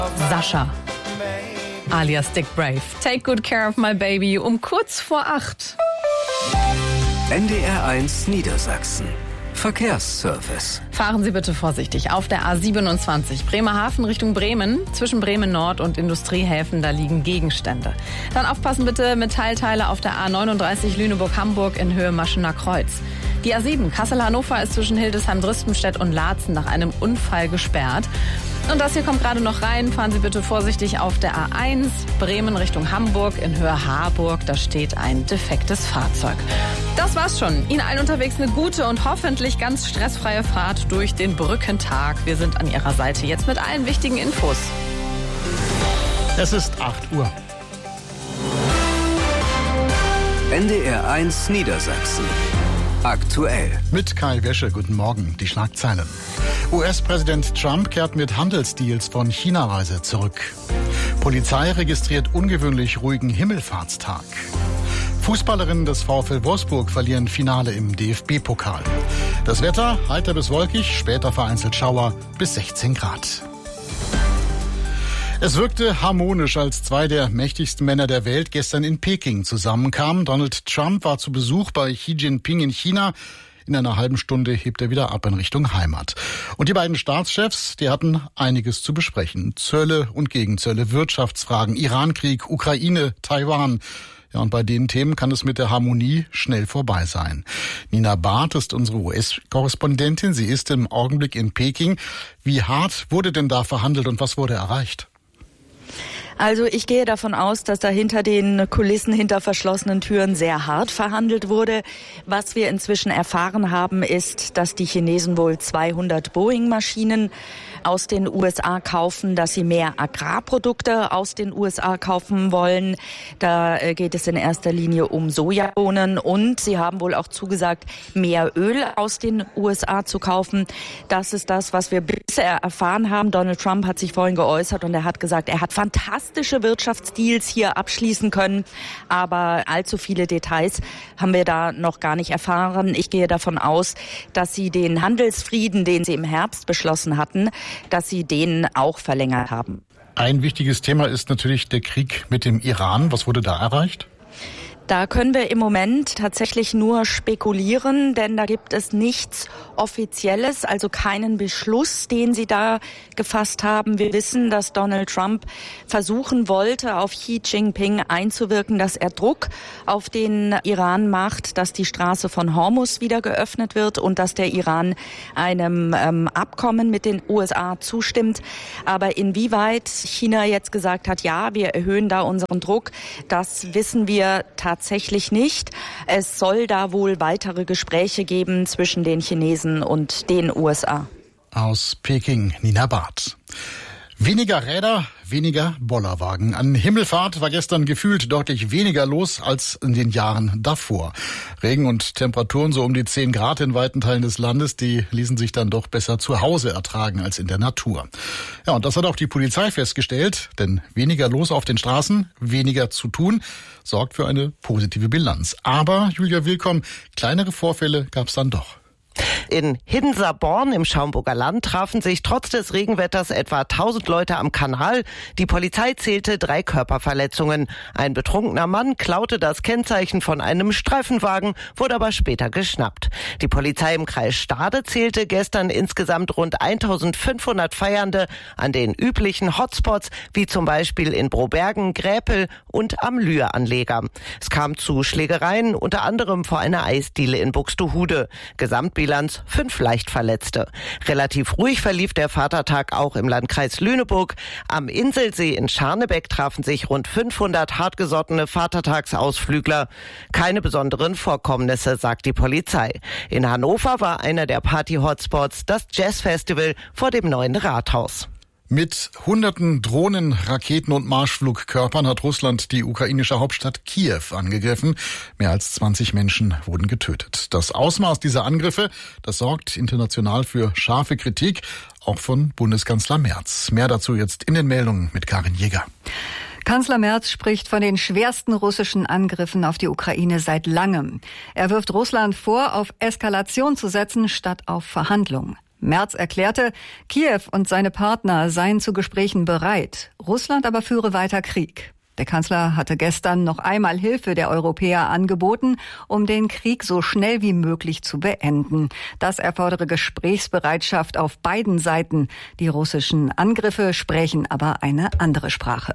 Sascha, alias Dick Brave. Take good care of my baby um kurz vor 8. NDR1 Niedersachsen. Verkehrsservice. Fahren Sie bitte vorsichtig auf der A27 Bremerhaven Richtung Bremen. Zwischen Bremen Nord und Industriehäfen, da liegen Gegenstände. Dann aufpassen bitte, Metallteile auf der A39 Lüneburg-Hamburg in Höhe Maschener Kreuz. Die A7 Kassel-Hannover ist zwischen Hildesheim-Dristenstedt und Laatzen nach einem Unfall gesperrt. Und das hier kommt gerade noch rein. Fahren Sie bitte vorsichtig auf der A1 Bremen Richtung Hamburg in Höhe Harburg. Da steht ein defektes Fahrzeug. Das war's schon. Ihnen allen unterwegs eine gute und hoffentlich ganz stressfreie Fahrt durch den Brückentag. Wir sind an Ihrer Seite jetzt mit allen wichtigen Infos. Es ist 8 Uhr. NDR1 Niedersachsen. Aktuell. Mit Kai Wäsche, guten Morgen. Die Schlagzeilen. US-Präsident Trump kehrt mit Handelsdeals von China-Reise zurück. Polizei registriert ungewöhnlich ruhigen Himmelfahrtstag. Fußballerinnen des VfL Wolfsburg verlieren Finale im DFB-Pokal. Das Wetter heiter bis wolkig, später vereinzelt Schauer bis 16 Grad. Es wirkte harmonisch, als zwei der mächtigsten Männer der Welt gestern in Peking zusammenkamen. Donald Trump war zu Besuch bei Xi Jinping in China. In einer halben Stunde hebt er wieder ab in Richtung Heimat. Und die beiden Staatschefs, die hatten einiges zu besprechen. Zölle und Gegenzölle, Wirtschaftsfragen, Irankrieg, Ukraine, Taiwan. Ja, und bei den Themen kann es mit der Harmonie schnell vorbei sein. Nina Barth ist unsere US-Korrespondentin. Sie ist im Augenblick in Peking. Wie hart wurde denn da verhandelt und was wurde erreicht? Also ich gehe davon aus, dass da hinter den Kulissen, hinter verschlossenen Türen sehr hart verhandelt wurde. Was wir inzwischen erfahren haben, ist, dass die Chinesen wohl 200 Boeing-Maschinen aus den USA kaufen, dass sie mehr Agrarprodukte aus den USA kaufen wollen. Da geht es in erster Linie um Sojabohnen und sie haben wohl auch zugesagt, mehr Öl aus den USA zu kaufen. Das ist das, was wir bisher erfahren haben. Donald Trump hat sich vorhin geäußert und er hat gesagt, er hat fantastische Wirtschaftsdeals hier abschließen können, aber allzu viele Details haben wir da noch gar nicht erfahren. Ich gehe davon aus, dass sie den Handelsfrieden, den sie im Herbst beschlossen hatten, dass sie den auch verlängert haben. Ein wichtiges Thema ist natürlich der Krieg mit dem Iran. Was wurde da erreicht? Da können wir im Moment tatsächlich nur spekulieren, denn da gibt es nichts Offizielles, also keinen Beschluss, den sie da gefasst haben. Wir wissen, dass Donald Trump versuchen wollte, auf Xi Jinping einzuwirken, dass er Druck auf den Iran macht, dass die Straße von Hormuz wieder geöffnet wird und dass der Iran einem Abkommen mit den USA zustimmt. Aber inwieweit China jetzt gesagt hat, ja, wir erhöhen da unseren Druck, das wissen wir tatsächlich nicht. Es soll da wohl weitere Gespräche geben zwischen den Chinesen und den USA. Aus Peking, Nina Barth. Weniger Räder, weniger Bollerwagen. An Himmelfahrt war gestern gefühlt deutlich weniger los als in den Jahren davor. Regen und Temperaturen so um die 10 Grad in weiten Teilen des Landes, die ließen sich dann doch besser zu Hause ertragen als in der Natur. Ja, und das hat auch die Polizei festgestellt, denn weniger los auf den Straßen, weniger zu tun, sorgt für eine positive Bilanz. Aber, Julia Willkomm, kleinere Vorfälle gab es dann doch. In Hinserborn im Schaumburger Land trafen sich trotz des Regenwetters etwa 1000 Leute am Kanal. Die Polizei zählte 3 Körperverletzungen. Ein betrunkener Mann klaute das Kennzeichen von einem Streifenwagen, wurde aber später geschnappt. Die Polizei im Kreis Stade zählte gestern insgesamt rund 1500 Feiernde an den üblichen Hotspots, wie zum Beispiel in Brobergen, Gräpel und am Lühe-Anleger. Es kam zu Schlägereien, unter anderem vor einer Eisdiele in Buxtehude. Gesamtbilanz 5 Leichtverletzte. Relativ ruhig verlief der Vatertag auch im Landkreis Lüneburg. Am Inselsee in Scharnebeck trafen sich rund 500 hartgesottene Vatertagsausflügler. Keine besonderen Vorkommnisse, sagt die Polizei. In Hannover war einer der Party-Hotspots das Jazzfestival vor dem neuen Rathaus. Mit hunderten Drohnen, Raketen und Marschflugkörpern hat Russland die ukrainische Hauptstadt Kiew angegriffen. Mehr als 20 Menschen wurden getötet. Das Ausmaß dieser Angriffe, das sorgt international für scharfe Kritik, auch von Bundeskanzler Merz. Mehr dazu jetzt in den Meldungen mit Karin Jäger. Kanzler Merz spricht von den schwersten russischen Angriffen auf die Ukraine seit langem. Er wirft Russland vor, auf Eskalation zu setzen, statt auf Verhandlungen. Merz erklärte, Kiew und seine Partner seien zu Gesprächen bereit. Russland aber führe weiter Krieg. Der Kanzler hatte gestern noch einmal Hilfe der Europäer angeboten, um den Krieg so schnell wie möglich zu beenden. Das erfordere Gesprächsbereitschaft auf beiden Seiten. Die russischen Angriffe sprechen aber eine andere Sprache.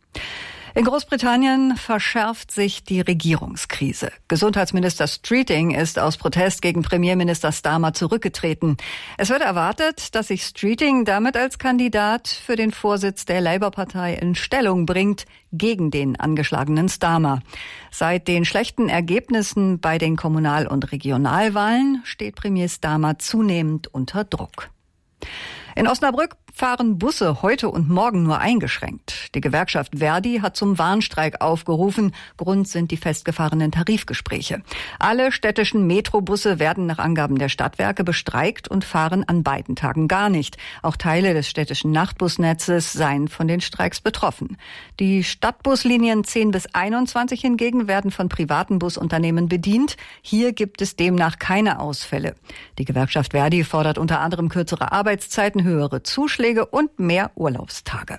In Großbritannien verschärft sich die Regierungskrise. Gesundheitsminister Streeting ist aus Protest gegen Premierminister Starmer zurückgetreten. Es wird erwartet, dass sich Streeting damit als Kandidat für den Vorsitz der Labour-Partei in Stellung bringt gegen den angeschlagenen Starmer. Seit den schlechten Ergebnissen bei den Kommunal- und Regionalwahlen steht Premier Starmer zunehmend unter Druck. In Osnabrück fahren Busse heute und morgen nur eingeschränkt. Die Gewerkschaft Verdi hat zum Warnstreik aufgerufen. Grund sind die festgefahrenen Tarifgespräche. Alle städtischen Metrobusse werden nach Angaben der Stadtwerke bestreikt und fahren an beiden Tagen gar nicht. Auch Teile des städtischen Nachtbusnetzes seien von den Streiks betroffen. Die Stadtbuslinien 10 bis 21 hingegen werden von privaten Busunternehmen bedient. Hier gibt es demnach keine Ausfälle. Die Gewerkschaft Verdi fordert unter anderem kürzere Arbeitszeiten, höhere Zuschläge und mehr Urlaubstage.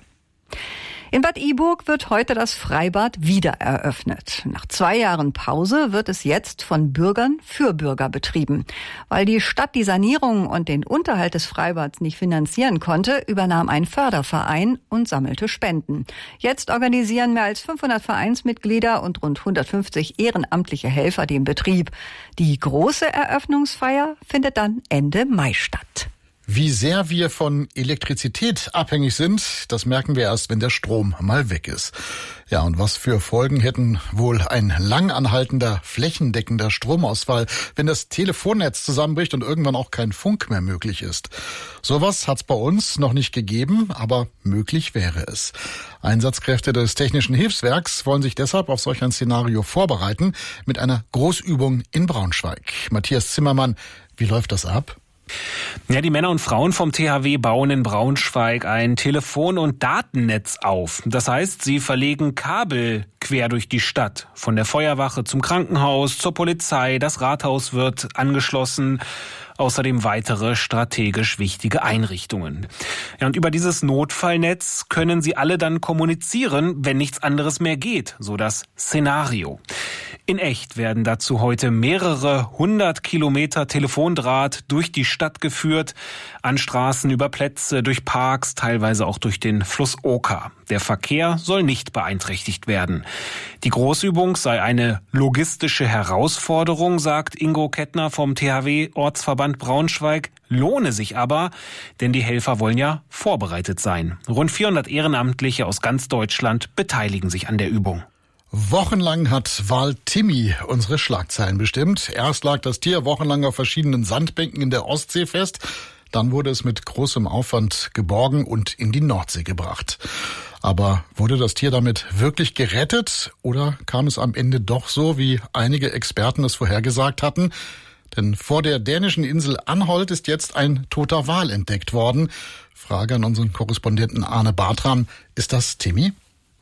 In Bad Iburg wird heute das Freibad wieder eröffnet. Nach 2 Jahren Pause wird es jetzt von Bürgern für Bürger betrieben. Weil die Stadt die Sanierung und den Unterhalt des Freibads nicht finanzieren konnte, übernahm ein Förderverein und sammelte Spenden. Jetzt organisieren mehr als 500 Vereinsmitglieder und rund 150 ehrenamtliche Helfer den Betrieb. Die große Eröffnungsfeier findet dann Ende Mai statt. Wie sehr wir von Elektrizität abhängig sind, das merken wir erst, wenn der Strom mal weg ist. Ja, und was für Folgen hätten wohl ein lang anhaltender, flächendeckender Stromausfall, wenn das Telefonnetz zusammenbricht und irgendwann auch kein Funk mehr möglich ist. Sowas hat's bei uns noch nicht gegeben, aber möglich wäre es. Einsatzkräfte des Technischen Hilfswerks wollen sich deshalb auf solch ein Szenario vorbereiten mit einer Großübung in Braunschweig. Matthias Zimmermann, wie läuft das ab? Ja, die Männer und Frauen vom THW bauen in Braunschweig ein Telefon- und Datennetz auf. Das heißt, sie verlegen Kabel quer durch die Stadt. Von der Feuerwache zum Krankenhaus, zur Polizei. Das Rathaus wird angeschlossen. Außerdem weitere strategisch wichtige Einrichtungen. Ja, und über dieses Notfallnetz können sie alle dann kommunizieren, wenn nichts anderes mehr geht. So das Szenario. In echt werden dazu heute mehrere 100 Kilometer Telefondraht durch die Stadt geführt, an Straßen, über Plätze, durch Parks, teilweise auch durch den Fluss Oka. Der Verkehr soll nicht beeinträchtigt werden. Die Großübung sei eine logistische Herausforderung, sagt Ingo Kettner vom THW-Ortsverband Braunschweig, lohne sich aber, denn die Helfer wollen ja vorbereitet sein. Rund 400 Ehrenamtliche aus ganz Deutschland beteiligen sich an der Übung. Wochenlang hat Wal Timmy unsere Schlagzeilen bestimmt. Erst lag das Tier wochenlang auf verschiedenen Sandbänken in der Ostsee fest. Dann wurde es mit großem Aufwand geborgen und in die Nordsee gebracht. Aber wurde das Tier damit wirklich gerettet oder kam es am Ende doch so, wie einige Experten es vorhergesagt hatten? Denn vor der dänischen Insel Anholt ist jetzt ein toter Wal entdeckt worden. Frage an unseren Korrespondenten Arne Bartram. Ist das Timmy?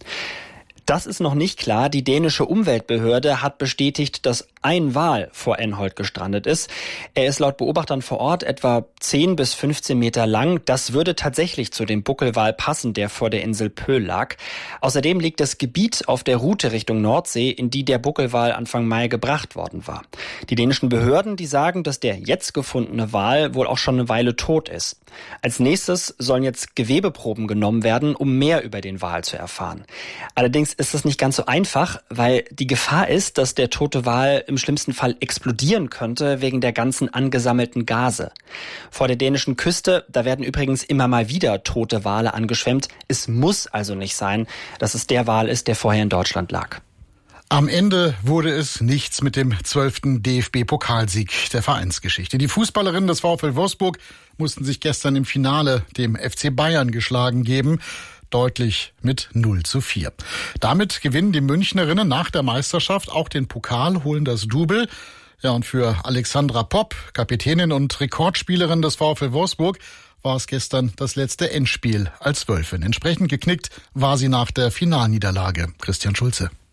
Das ist noch nicht klar. Die dänische Umweltbehörde hat bestätigt, dass ein Wal vor Anholt gestrandet ist. Er ist laut Beobachtern vor Ort etwa 10 bis 15 Meter lang. Das würde tatsächlich zu dem Buckelwal passen, der vor der Insel Pöhl lag. Außerdem liegt das Gebiet auf der Route Richtung Nordsee, in die der Buckelwal Anfang Mai gebracht worden war. Die dänischen Behörden, die sagen, dass der jetzt gefundene Wal wohl auch schon eine Weile tot ist. Als nächstes sollen jetzt Gewebeproben genommen werden, um mehr über den Wal zu erfahren. Allerdings ist das nicht ganz so einfach, weil die Gefahr ist, dass der tote Wal im schlimmsten Fall explodieren könnte wegen der ganzen angesammelten Gase. Vor der dänischen Küste, da werden übrigens immer mal wieder tote Wale angeschwemmt. Es muss also nicht sein, dass es der Wal ist, der vorher in Deutschland lag. Am Ende wurde es nichts mit dem 12. DFB-Pokalsieg der Vereinsgeschichte. Die Fußballerinnen des VfL Wolfsburg mussten sich gestern im Finale dem FC Bayern geschlagen geben. Deutlich mit 0:4. Damit gewinnen die Münchnerinnen nach der Meisterschaft auch den Pokal, holen das Double. Ja, und für Alexandra Popp, Kapitänin und Rekordspielerin des VfL Wolfsburg, war es gestern das letzte Endspiel als Wölfin. Entsprechend geknickt war sie nach der Finalniederlage. Christian Schulze.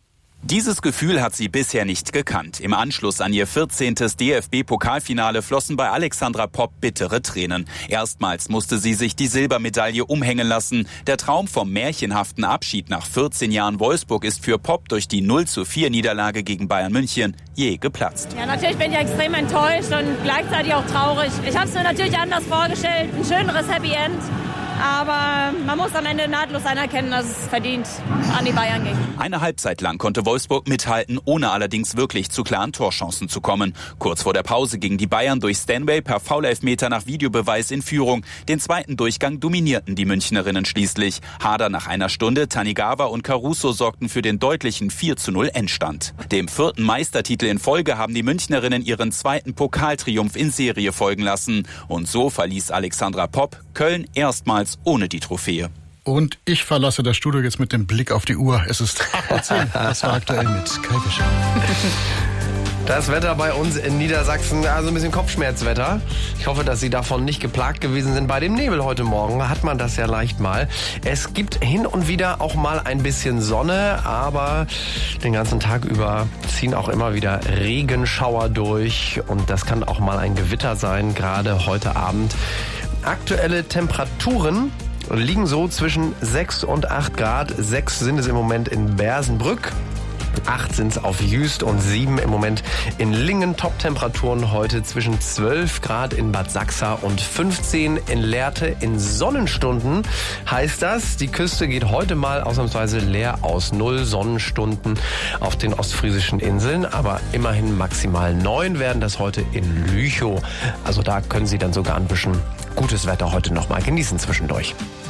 Dieses Gefühl hat sie bisher nicht gekannt. Im Anschluss an ihr 14. DFB-Pokalfinale flossen bei Alexandra Popp bittere Tränen. Erstmals musste sie sich die Silbermedaille umhängen lassen. Der Traum vom märchenhaften Abschied nach 14 Jahren Wolfsburg ist für Popp durch die 0:4 Niederlage gegen Bayern München jäh geplatzt. Ja, natürlich bin ich extrem enttäuscht und gleichzeitig auch traurig. Ich habe es mir natürlich anders vorgestellt, ein schöneres Happy End. Aber man muss am Ende nahtlos anerkennen, dass es verdient an die Bayern ging. Eine Halbzeit lang konnte Wolfsburg mithalten, ohne allerdings wirklich zu klaren Torchancen zu kommen. Kurz vor der Pause gingen die Bayern durch Stanway per Foul-Elfmeter nach Videobeweis in Führung. Den zweiten Durchgang dominierten die Münchnerinnen schließlich. Hader nach einer Stunde, Tanigawa und Caruso sorgten für den deutlichen 4:0 Endstand. Dem 4. Meistertitel in Folge haben die Münchnerinnen ihren zweiten Pokaltriumph in Serie folgen lassen. Und so verließ Alexandra Popp Köln erstmals ohne die Trophäe. Und ich verlasse das Studio jetzt mit dem Blick auf die Uhr. Es ist 8:10 Uhr. Das war aktuell mit Kai Fischer. Das Wetter bei uns in Niedersachsen, also ein bisschen Kopfschmerzwetter. Ich hoffe, dass Sie davon nicht geplagt gewesen sind. Bei dem Nebel heute Morgen hat man das ja leicht mal. Es gibt hin und wieder auch mal ein bisschen Sonne, aber den ganzen Tag über ziehen auch immer wieder Regenschauer durch. Und das kann auch mal ein Gewitter sein, gerade heute Abend. Aktuelle Temperaturen liegen so zwischen 6 und 8 Grad. 6 sind es im Moment in Bersenbrück. 8 sind es auf Jüst und 7 im Moment in Lingen. Top-Temperaturen heute zwischen 12 Grad in Bad Sachsa und 15 in Lehrte. In Sonnenstunden heißt das, die Küste geht heute mal ausnahmsweise leer aus. 0 Sonnenstunden auf den ostfriesischen Inseln, aber immerhin maximal 9 werden das heute in Lüchow. Also da können Sie dann sogar ein bisschen gutes Wetter heute noch mal genießen zwischendurch.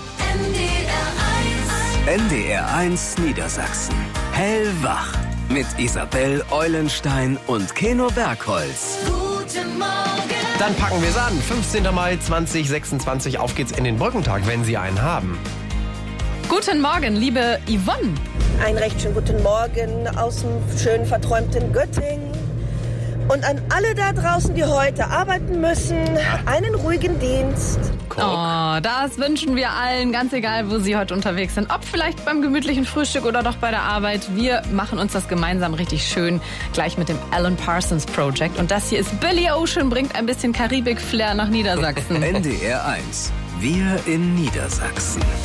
NDR 1 Niedersachsen. Hellwach. Mit Isabel Eulenstein und Keno Bergholz. Guten Morgen. Dann packen wir es an. 15. Mai 2026. Auf geht's in den Brückentag, wenn Sie einen haben. Guten Morgen, liebe Yvonne. Einen recht schönen guten Morgen aus dem schönen verträumten Göttingen. Und an alle da draußen, die heute arbeiten müssen, einen ruhigen Dienst. Oh, das wünschen wir allen, ganz egal, wo Sie heute unterwegs sind. Ob vielleicht beim gemütlichen Frühstück oder doch bei der Arbeit. Wir machen uns das gemeinsam richtig schön, gleich mit dem Alan Parsons Project. Und das hier ist Billy Ocean, bringt ein bisschen Karibik-Flair nach Niedersachsen. NDR 1, wir in Niedersachsen.